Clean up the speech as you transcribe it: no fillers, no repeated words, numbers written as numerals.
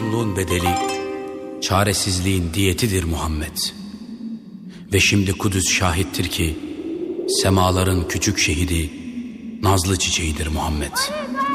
Mahzunluğun bedeli, çaresizliğin diyetidir Muhammed. Ve şimdi Kudüs şahittir ki, semaların küçük şehidi, nazlı çiçeğidir Muhammed.